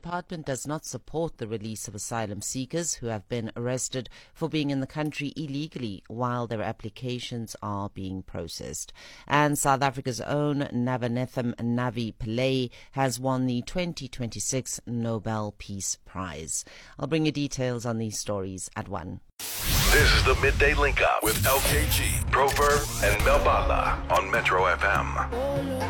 department does not support the release of asylum seekers who have been arrested for being in the country illegally while their applications are being processed. And South Africa's own Navanetham Navi Pillay has won the 2026 Nobel Peace Prize. I'll bring you details on these stories at 1. This is the Midday Link Up with LKG, Proverb, and Melbala on Metro FM.